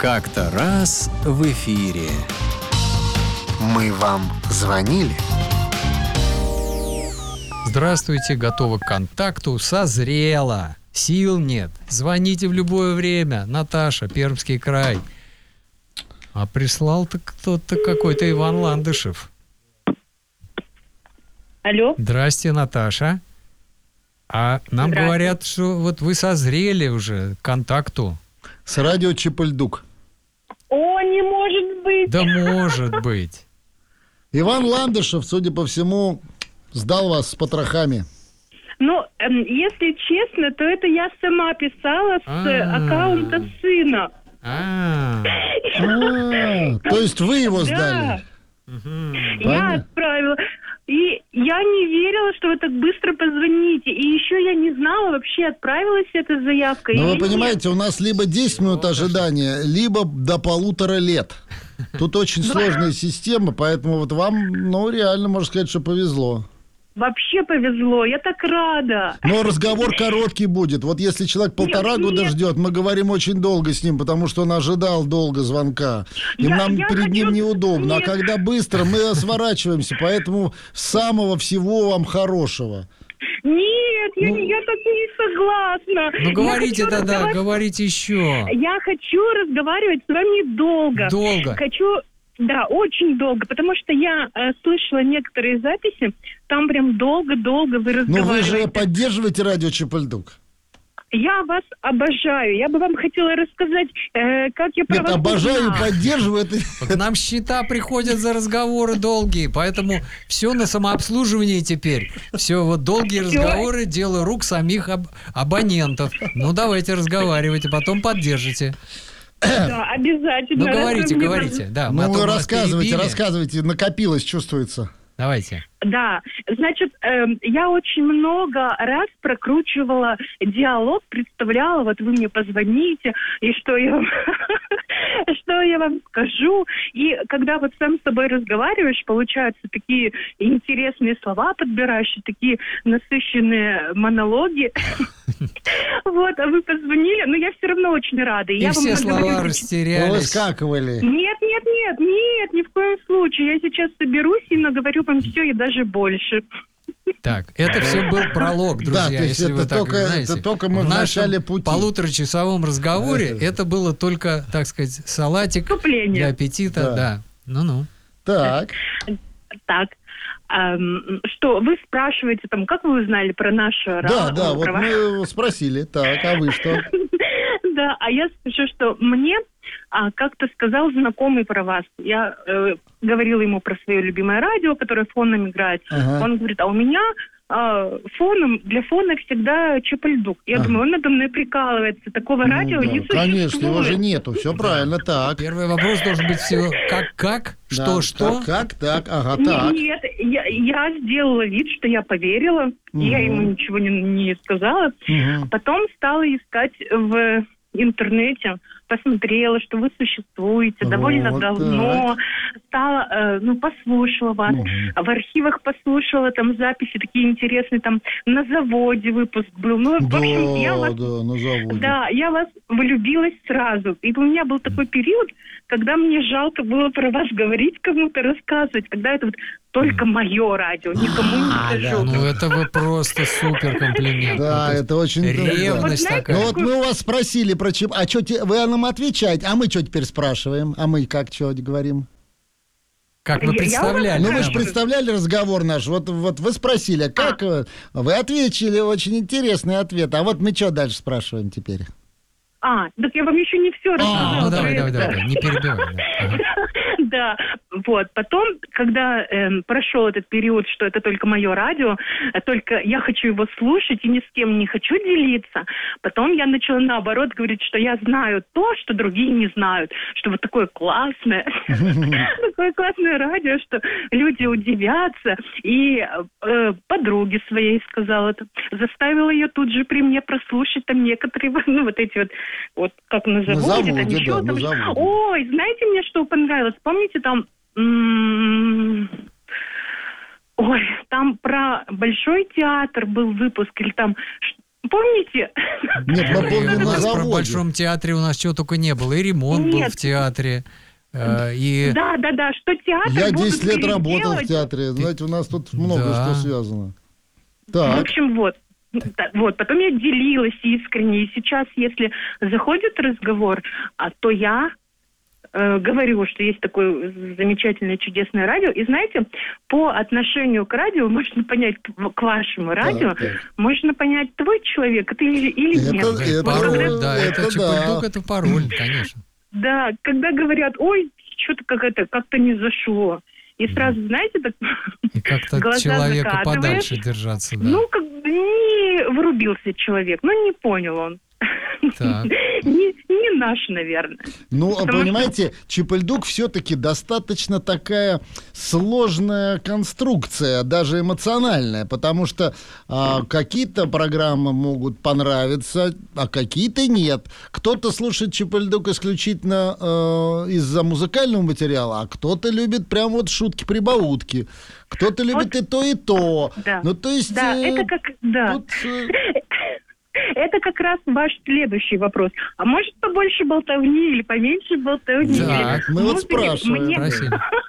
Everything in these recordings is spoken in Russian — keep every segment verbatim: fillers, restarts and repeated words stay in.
Как-то раз в эфире. Мы вам звонили? Здравствуйте, готовы к контакту, созрела. Сил нет. Звоните в любое время. Наташа, Пермский край. А прислал-то кто-то какой-то Иван Ландышев. Алло. Здрасте, Наташа. А нам говорят, что вот вы созрели уже к контакту. С радио Чепольдук. О, не может быть. Да может быть. Иван Ландышев, судя по всему, сдал вас с потрохами. Ну, эм, если честно, то это я сама писала с А-а-а. аккаунта сына. А, А, то есть вы его Да. сдали? Я отправила. И я не верила, что вы так быстро позвоните. И еще я не знала, вообще отправилась эта заявка. Ну, или вы нет. понимаете, у нас либо десять минут ожидания, либо до полутора лет. Тут очень сложная система, поэтому вот вам, ну, реально, можно сказать, что повезло. Вообще повезло, я так рада. Но разговор короткий будет. Вот если человек полтора Нет, года нет. ждет, мы говорим очень долго с ним, потому что он ожидал долго звонка. И Я- нам я перед ним хочу- неудобно. Нет. А когда быстро, мы сворачиваемся. Поэтому самого всего вам хорошего. Нет, я, Ну. я так не согласна. ну Я говорите хочу тогда, разговаривать- говорите еще. Я хочу разговаривать с вами долго. Долго. Хочу, да, очень долго, потому что я э, слышала некоторые записи, там прям долго-долго вы Ну, вы разговариваете. же поддерживаете радио Чепольдук? Я вас обожаю. Я бы вам хотела рассказать, э, как я про Нет, вас обожаю, узнала. поддерживаю. Это... К нам счета приходят за разговоры долгие, поэтому все на самообслуживании теперь. Все, вот долгие Всё. разговоры – дело рук самих аб- абонентов. Ну, давайте разговаривайте, потом поддержите. Да, обязательно. Ну, Раз говорите, вы мне говорите. Да, мы, а Ну, то вы мы вас рассказывайте, перебили. рассказывайте. Накопилось, чувствуется. Давайте. Да, значит, эм, я очень много раз прокручивала диалог, представляла, вот вы мне позвоните, и что я вам, что я вам скажу. И когда вот сам с собой разговариваешь, получаются такие интересные слова подбираешь, и такие насыщенные монологи. Вот, а вы позвонили, но я все равно очень рада. И Я вам все слова наговорю- Вы растерялись. выскакивали. Нет, нет, нет, нет, ни в коем случае. Я сейчас соберусь и наговорю вам все и даже больше. Так, это все был пролог, Да, друзья, то есть если это вы так только- знаете. это только мы в нашем начале пути. полуторачасовом разговоре Да. это было только, так сказать, салатик Вступление. для аппетита. Да. Да. Ну-ну. Так. Так, эм, что вы спрашиваете, там, как вы узнали про наше Да, ра- да, про вот ваш- мы спросили. Так, а вы что? Да, а я скажу, что мне а, как-то сказал знакомый про вас. Я э, говорила ему про свое любимое радио, которое фоном играет. Ага. Он говорит, а у меня а, фоном, для фона всегда Чепольдук. Я Ага. думаю, он надо мной прикалывается. Такого Ну радио да, не существует. конечно, его же нету. Все правильно, так. Первый вопрос должен быть всего как-как, Да, что-что. Так, как, так, ага, так. Нет, я, я сделала вид, что я поверила. Мгм. Я ему ничего не, не сказала. Мгм. Потом стала искать в интернете, посмотрела, что вы существуете Вот довольно давно. Стала, э, ну, послушала вас. Мгм. В архивах послушала там записи такие интересные, там на заводе выпуск был. Ну, в Да, общем, я вас, да, на заводе. да, я вас влюбилась сразу. И у меня был такой период, когда мне жалко было про вас говорить, кому-то рассказывать, когда это вот только мое радио, никому не А, да, скажу. ну это вы просто супер комплимент. Да, Ну, то есть это очень... ревность Вот знаете, такая. Ну вот мы у вас спросили про чеп... А что вы нам отвечаете? А мы что теперь спрашиваем? А мы как что говорим? Как мы Я- я представляли. Ну вы да, же представляли разговор наш. Вот, вот вы спросили, а как вы? Вы ответили, очень интересный ответ. А вот мы что дальше спрашиваем теперь? А, так я вам еще не все рассказала. А, ну давай, про давай, это. давай, давай, не перебивай. да. Ага. Да, вот. Потом, когда эм, прошел этот период, что это только мое радио, э, только я хочу его слушать и ни с кем не хочу делиться, потом я начала наоборот говорить, что я знаю то, что другие не знают, что вот такое классное, такое классное радио, что люди удивятся. И э, подруге своей сказала это, заставила ее тут же при мне прослушать там некоторые, ну вот эти вот, вот как на заводе, заводе, там еще да, там на что- заводе. Ой, знаете, мне что понравилось? Помните, там... м- Ой, там про Большой театр был выпуск, или там... ш- Помните? Нет, мы помним У на нас про заводе. Большом театре у нас чего только не было. И ремонт был Нет. в театре. э, И Да, да, да, что театр Я будут десять лет работал в переделать. театре. Знаете, у нас тут много Да. что связано. В Так, общем, вот. Да, вот, потом я делилась искренне, и сейчас, если заходит разговор, а, то я э, говорю, что есть такое замечательное, чудесное радио, и знаете, по отношению к радио можно понять, к к вашему радио, так. можно понять, твой человек это или, или Это- нет. это- Вот пароль, когда- да, это это Чапульдук, да. это пароль, конечно. Да, когда говорят, ой, что-то как-то как-то не зашло, и сразу, знаете, так И как-то глаза человека закатываешь. подальше держаться, да. Ну, как бы не врубился человек, ну, не понял он. Так. Не, не наш, наверное. ну, Потому понимаете, Чапульдук все-таки достаточно такая сложная конструкция, даже эмоциональная, потому что а, какие-то программы могут понравиться, а какие-то нет. Кто-то слушает Чапульдук исключительно э, из-за музыкального материала, а кто-то любит прям вот шутки-прибаутки. Кто-то любит Вот. и то, и то. Да. Ну, то есть... Да, э, это как... Да. тут, э, Это как раз ваш следующий вопрос. А может, побольше болтовни или поменьше болтовни? Так, Или мы вот музыки? спрашиваем. Мне... Спросили.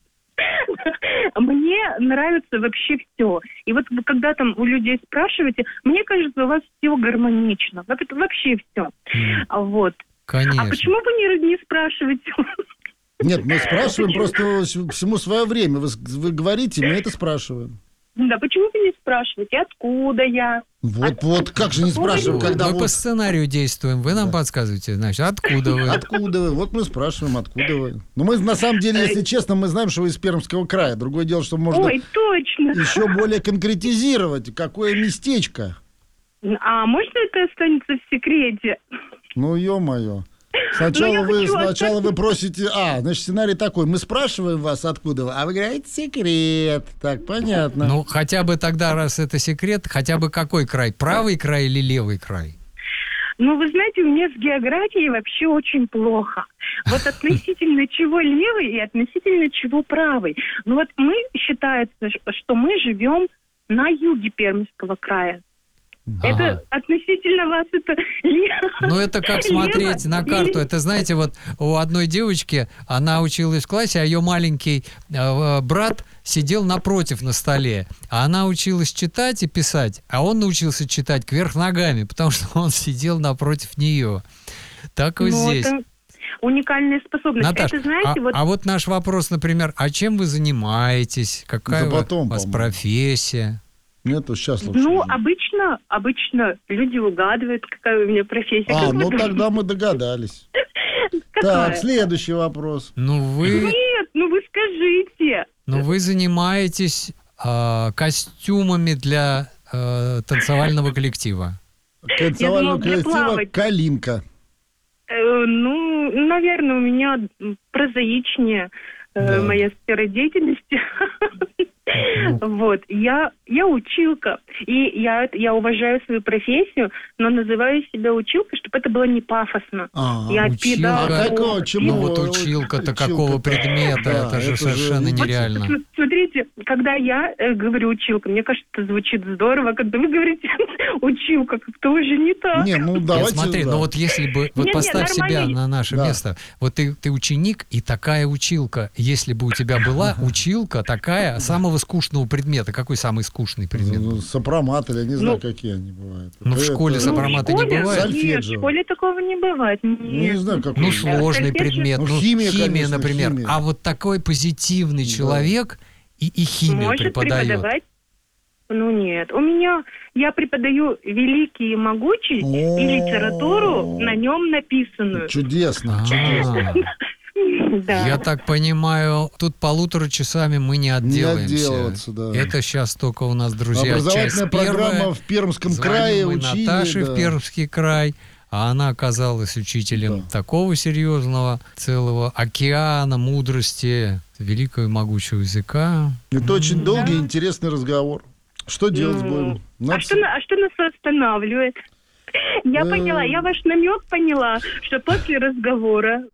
Мне нравится вообще все. И вот вы когда там у людей спрашиваете, мне кажется, у вас все гармонично. Вот это вообще все. А вот. Конечно. А почему вы не, не спрашиваете? Нет, мы спрашиваем просто всему свое время. Вы, с- вы говорите, мы это спрашиваем. Да, почему вы не спрашиваете, откуда я? Вот, вот, как же не спрашиваем, Вот, когда мы по вот... сценарию действуем, вы нам подсказываете, значит, откуда вы? Откуда вы? Вот мы спрашиваем, откуда вы. Ну, мы на самом деле, если честно, мы знаем, что вы из Пермского края. Другое дело, что можно Ой, точно. еще более конкретизировать, какое местечко. А можно это останется в секрете? Ну, ё-моё. Сначала, Ну, я вы, хочу сначала оставить- вы просите... А, значит, сценарий такой. Мы спрашиваем вас, откуда вы, а вы говорите секрет. Так, понятно. Ну, хотя бы тогда, раз это секрет, хотя бы какой край? Правый край или левый край? Ну, вы знаете, у меня с географией вообще очень плохо. Вот относительно чего левый и относительно чего правый. Ну, вот мы, считается, что мы живем на юге Пермского края. Ага. Это относительно вас это лево. Ну, это как смотреть лево на карту. или- Это, знаете, вот у одной девочки, она училась в классе, а ее маленький э, брат сидел напротив на столе. А она училась читать и писать, а он научился читать кверх ногами, потому что он сидел напротив нее. Так и Ну, здесь. это уникальная способность. Наташ, это, знаете, а, вот... а вот наш вопрос, например, а чем вы занимаетесь? Какая Это у потом, вас по-моему. профессия? Нету, сейчас лучше. Ну, уже. обычно, обычно люди угадывают, какая у меня профессия. А, Как вы ну думаете? тогда мы догадались. Какая? Так, следующий вопрос. Ну, вы, Нет, ну вы скажите. ну, вы занимаетесь а, костюмами для а, танцевального коллектива. Танцевального думала, для коллектива плавать. «Калинка». Э, ну, наверное, у меня прозаичнее э, Да. моя сфера деятельности. Вот, я, я училка, и я, я уважаю свою профессию, но называю себя училкой, чтобы это было не пафосно. А, Я училка. педагог. А какого, чему? Ну, вот вы- училка-то училка-то? какого предмета? Да, это же это же совершенно не- нереально. См- Смотрите, когда я э, говорю училка, мне кажется, это звучит здорово. Когда вы говорите училка, как-то уже не так. Не, ну Нет, давайте... смотри, да. ну вот если бы... Вот Не-не, поставь себя нормально. на наше Да. место. Вот ты, ты ученик и такая училка. Если бы у тебя была училка такая самого скучного предмета. Какой самый скучный предмет? Ну, был? сопромат, или я не знаю, Ну, какие они бывают. ну, в Это- школе Ну, сопромата в не школе- бывает? Нет, в Сольфеджио. школе такого не бывает. Ну, Нет. не знаю, какой. Ну, сложный Сольфеджио- предмет, Ну, ну, химия, химия, конечно, например. химия. А вот такой позитивный Да. человек и, и химию Может преподает. преподавать? Ну нет. У меня, я преподаю великий и могучий О. и литературу на нем написанную. Чудесно. А, Да. Я так понимаю, тут полутора часами мы не отделаемся. отделываться, да. Это сейчас только у нас, друзья, Образовательная часть программа первая. в Пермском Звоним крае, мы учили. Наташе да. в Пермский край, а она оказалась учителем Да. такого серьезного, целого океана мудрости, великого и могучего языка. Это очень долгий и интересный разговор. Что делать Ну, будем? А Надо- что, на- а что нас останавливает? Я Э. поняла, я ваш намек поняла, что после разговора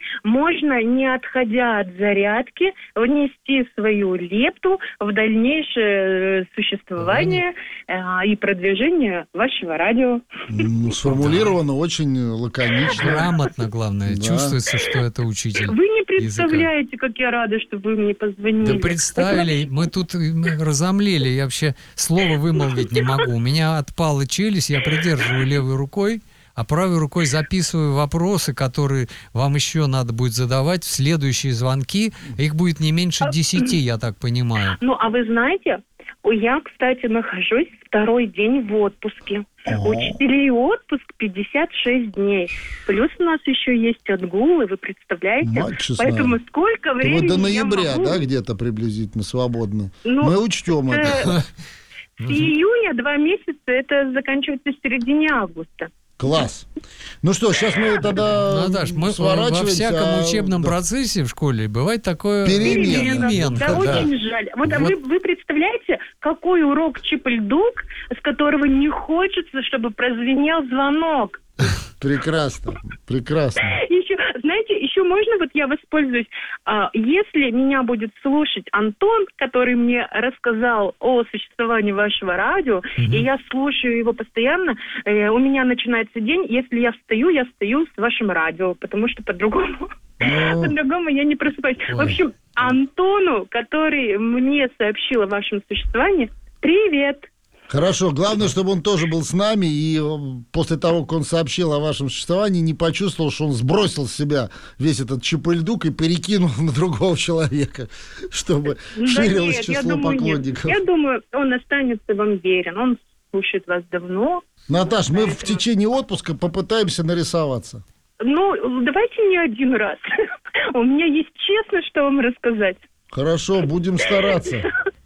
можно, не отходя от зарядки, внести свою лепту в дальнейшее существование э, и продвижение вашего радио. Ну, сформулировано очень лаконично. Грамотно, главное. Да. Чувствуется, что это учитель. Вы не представляете, языка. Как я рада, что вы мне позвонили. Да представили, мы тут разомлели, я вообще слово вымолвить не могу. У меня отпала челюсть, я придерживаю левой рукой, а правой рукой записываю вопросы, которые вам еще надо будет задавать в следующие звонки. Их будет не меньше десяти, я так понимаю. Ну, а вы знаете, я, кстати, нахожусь второй день в отпуске. У учителей отпуск пятьдесят шесть дней. Плюс у нас еще есть отгулы, вы представляете? Мать честная. Поэтому сколько времени вот до я ноября, могу... да, где-то приблизительно свободно. Ну, мы учтем э, это. С июня два месяца, это заканчивается в середине августа. Класс. Ну что, сейчас мы тогда Наташ, мы во сворачиваемся. всяком а, учебном да. процессе в школе бывает такое... Перемена. переменка, Да, да. очень жаль. Вот, а Вот. вы, вы представляете, какой урок Чип-Льдук, с которого не хочется, чтобы прозвенел звонок. Прекрасно, прекрасно. Еще, знаете, еще можно, вот я воспользуюсь, а, если меня будет слушать Антон, который мне рассказал о существовании вашего радио, Мгм. и я слушаю его постоянно, э, у меня начинается день, если я встаю, я встаю с вашим радио, потому что по-другому, Ну, по-другому я не просыпаюсь. В Ой. общем, Антону, который мне сообщил о вашем существовании, привет. хорошо, главное, чтобы он тоже был с нами, и э, после того, как он сообщил о вашем существовании, не почувствовал, что он сбросил с себя весь этот чипыльдук и перекинул на другого человека, чтобы Да ширилось нет, я число думаю, нет. поклонников. Я думаю, он останется вам верен, он слушает вас давно. Наташ, мы в течение отпуска попытаемся нарисоваться. Ну, давайте не один раз. У меня есть честно, что вам рассказать. Хорошо, будем стараться.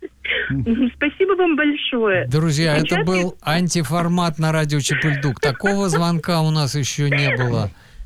Спасибо вам большое. Друзья, Сейчас это был антиформат на радио Чип-Льдук. Такого звонка у нас еще не было.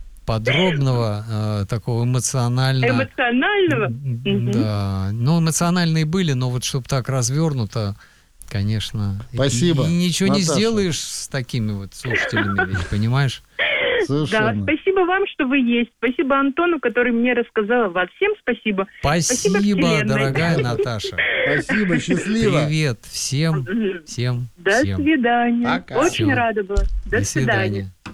Подробного, э, такого эмоционального. Эмоционального. Мгм. Да. Ну, эмоциональные были, но вот чтобы так развернуто, конечно. Спасибо, И, и ничего не Наташа. сделаешь с такими вот слушателями, ведь, понимаешь? Да, Совершенно. спасибо вам, что вы есть. Спасибо Антону, который мне рассказал о вас. Всем спасибо. Спасибо, Вселенной. дорогая Наташа. Спасибо, счастливо. Привет всем, Мгм. всем, До всем. свидания. Пока. Очень Всего. рада была. До, До свидания. свидания.